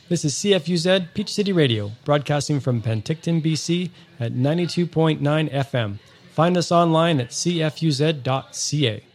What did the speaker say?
This is CFUZ Peach City Radio, broadcasting from Penticton, BC at 92.9 FM. Find us online at cfuz.ca.